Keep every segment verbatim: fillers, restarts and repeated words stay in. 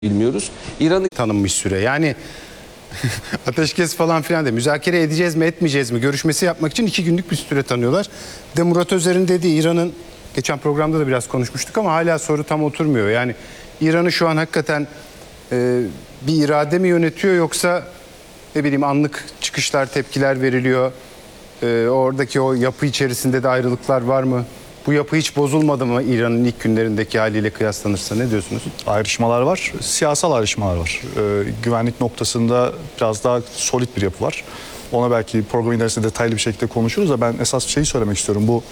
bilmiyoruz. İran'ı tanınmış süre. Yani ateşkes falan filan da müzakere edeceğiz mi etmeyeceğiz mi görüşmesi yapmak için iki günlük bir süre tanıyorlar. Bir de Murat Özer'in dediği İran'ın geçen programda da biraz konuşmuştuk ama hala soru tam oturmuyor. Yani İran'ı şu an hakikaten e, bir irade mi yönetiyor yoksa ne bileyim anlık çıkışlar tepkiler veriliyor. E, oradaki o yapı içerisinde de ayrılıklar var mı? Bu yapı hiç bozulmadı mı İran'ın ilk günlerindeki haliyle kıyaslanırsa ne diyorsunuz? Ayrışmalar var, siyasal ayrışmalar var. Ee, güvenlik noktasında biraz daha solit bir yapı var. Ona belki program ilerisinde detaylı bir şekilde konuşuruz da ben esas şeyi söylemek istiyorum. Bu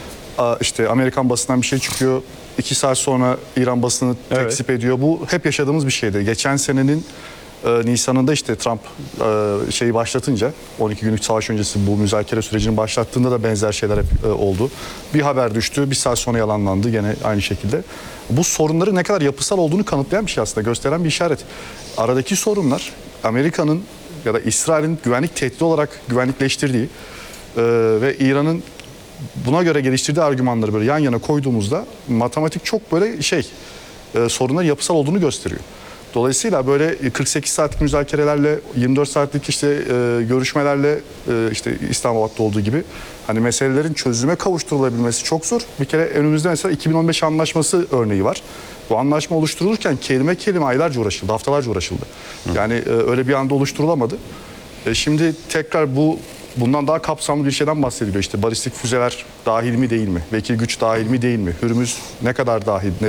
işte Amerikan basından bir şey çıkıyor, iki saat sonra İran basını tekzip evet. ediyor. Bu hep yaşadığımız bir şeydi. Geçen senenin e, Nisan'ında işte Trump e, şeyi başlatınca, on iki günlük savaş öncesi bu müzakere sürecini başlattığında da benzer şeyler hep e, oldu. Bir haber düştü, bir saat sonra yalanlandı gene aynı şekilde. Bu sorunları ne kadar yapısal olduğunu kanıtlayan bir şey aslında, gösteren bir işaret. Aradaki sorunlar Amerika'nın ya da İsrail'in güvenlik tehdidi olarak güvenlikleştirdiği e, ve İran'ın buna göre geliştirdiği argümanları böyle yan yana koyduğumuzda matematik çok böyle şey e, sorunlar yapısal olduğunu gösteriyor. Dolayısıyla böyle kırk sekiz saatlik müzakerelerle, yirmi dört saatlik işte e, görüşmelerle e, işte İslamabad'da olduğu gibi hani meselelerin çözüme kavuşturulabilmesi çok zor. Bir kere önümüzde mesela iki bin on beş anlaşması örneği var. Bu anlaşma oluşturulurken kelime kelime aylarca uğraşıldı, haftalarca uğraşıldı. Yani e, öyle bir anda oluşturulamadı. E, şimdi tekrar bu bundan daha kapsamlı bir şeyden bahsediliyor. İşte balistik füzeler dahil mi değil mi? Vekil güç dahil mi değil mi? Hürmüz ne kadar dahil? Ne,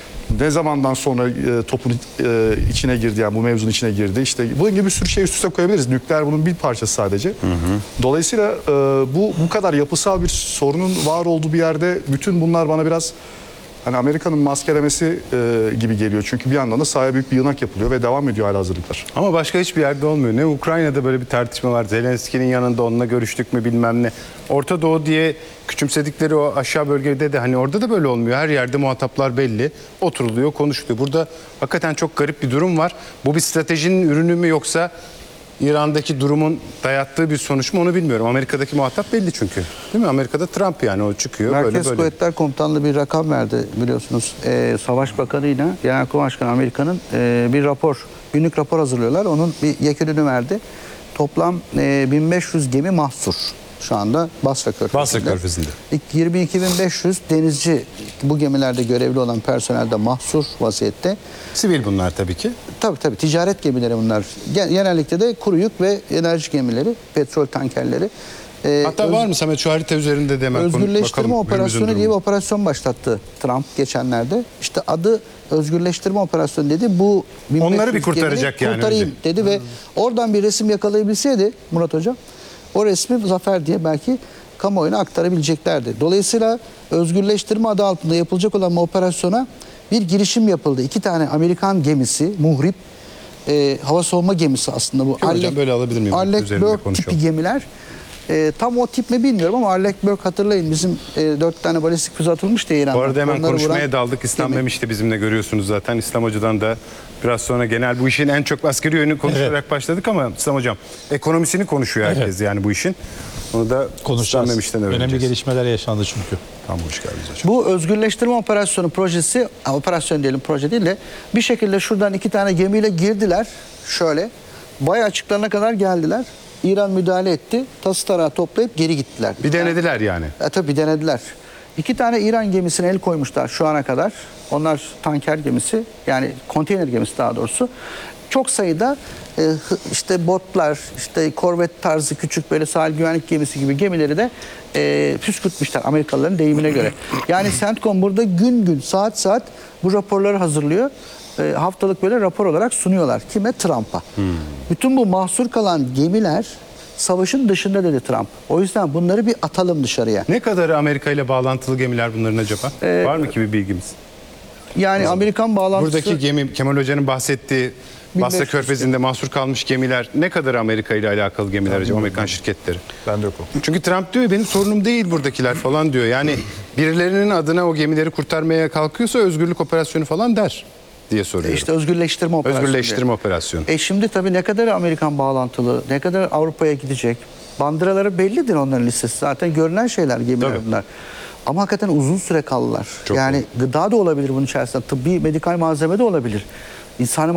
ne zamandan sonra e, topun e, içine girdi, yani bu mevzunun içine girdi? İşte bunun gibi bir sürü şey üst üste koyabiliriz. Nükleer bunun bir parçası sadece. Hı hı. Dolayısıyla e, bu bu kadar yapısal bir sorunun var olduğu bir yerde bütün bunlar bana biraz hani Amerika'nın maskelemesi e, gibi geliyor. Çünkü bir yandan da sahaya büyük bir yığınak yapılıyor ve devam ediyor hala hazırlıklar. Ama başka hiçbir yerde olmuyor. Ne Ukrayna'da böyle bir tartışma var. Zelenski'nin yanında onunla görüştük mü bilmem ne. Orta Doğu diye küçümsedikleri o aşağı bölgede de hani orada da böyle olmuyor. Her yerde muhataplar belli. Oturuluyor, konuşuluyor. Burada hakikaten çok garip bir durum var. Bu bir stratejinin ürünü mü yoksa İran'daki durumun dayattığı bir sonuç mu onu bilmiyorum. Amerika'daki muhatap belli çünkü. Değil mi? Amerika'da Trump yani o çıkıyor. Merkez böyle böyle. Kuvvetler Komutanlığı bir rakam verdi biliyorsunuz. Ee, Savaş Bakanı ile Genelkurmay Başkanı Amerika'nın e, bir rapor, günlük rapor hazırlıyorlar. Onun bir yekününü verdi. Toplam e, bin beş yüz gemi mahsur. Şu anda Basra Körfezi'nde. Basra Körfezi'nde. yirmi iki bin beş yüz denizci bu gemilerde görevli olan personel de mahsur vaziyette. Sivil bunlar tabii ki. Tabii tabii ticaret gemileri bunlar. Genellikle de kuru yük ve enerji gemileri, petrol tankerleri. Ee, Hatta öz, var mı Samet şu harita üzerinde de hemen özgürleştirme operasyonu diye bir operasyon başlattı Trump geçenlerde. İşte adı özgürleştirme operasyonu dedi. Bu onları bir kurtaracak yani. Kurtarayım önce. dedi ve oradan bir resim yakalayabilseydi Murat Hocam, o resmi zafer diye belki kamuoyuna aktarabileceklerdi. Dolayısıyla özgürleştirme adı altında yapılacak olan bu operasyona bir girişim yapıldı. İki tane Amerikan gemisi, muhrip, e, hava savunma gemisi aslında bu. Hocam böyle alabilir miyim? Arleigh tipi gemiler. E, tam o tip mi bilmiyorum ama Arleigh hatırlayın bizim e, dört tane balistik füze atılmıştı İran'da. Bu arada hemen onları konuşmaya daldık. İslam Memiş de bizimle görüyorsunuz zaten. İslam Hoca'dan da biraz sonra genel bu işin en çok askeri yönünü konuşarak evet. başladık ama İslam Hocam ekonomisini konuşuyor herkes evet. yani bu işin. Onu da İslam Memiş'ten öğreneceğiz. Önemli gelişmeler yaşandı çünkü. Tamam, hoş geldiniz hocam. Bu özgürleştirme operasyonu projesi, operasyon diyelim proje değil de bir şekilde şuradan iki tane gemiyle girdiler. Şöyle bayağı açıklarına kadar geldiler. İran müdahale etti. Tası tarağı toplayıp geri gittiler. Bir denediler yani. E, tabii bir denediler. İki tane İran gemisine el koymuşlar şu ana kadar. Onlar tanker gemisi, yani konteyner gemisi daha doğrusu. Çok sayıda e, işte botlar, işte korvet tarzı küçük böyle sahil güvenlik gemisi gibi gemileri de e, püskürtmüşler Amerikalıların deyimine göre. Yani CENTCOM burada gün gün, saat saat bu raporları hazırlıyor. E, haftalık böyle rapor olarak sunuyorlar. Kime? Trump'a. Hmm. Bütün bu mahsur kalan gemiler savaşın dışında dedi Trump. O yüzden bunları bir atalım dışarıya. Ne kadar Amerika ile bağlantılı gemiler bunların acaba? Ee, Var mı ki bir bilgimiz? Yani o Amerikan bağlantısı... Buradaki gemi, Kemal Hoca'nın bahsettiği Basra Körfezi'nde mahsur kalmış gemiler ne kadar Amerika ile alakalı gemiler acaba, Amerikan şirketleri? Ben de yok o. Çünkü Trump diyor benim sorunum değil buradakiler falan diyor. Yani birilerinin adına o gemileri kurtarmaya kalkıyorsa özgürlük operasyonu falan der diye soruyorum. İşte özgürleştirme operasyonu. Özgürleştirme operasyonu. E şimdi tabii ne kadar Amerikan bağlantılı, ne kadar Avrupa'ya gidecek. Bandıraları bellidir onların listesi. Zaten görünen şeyler gemiler tabii. bunlar. Ama hakikaten uzun süre kalırlar. Çok yani oldu. Gıda da olabilir bunun içerisinde. Tıbbi, medikal malzeme de olabilir. insani